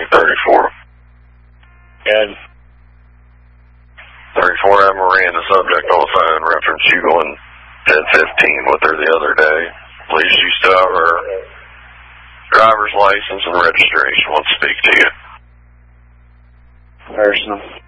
34. And 34 had Miranda subject on the phone, reference you going 10-15 with her the other day. Please, you still have her driver's license and registration. Want to speak to you. personal.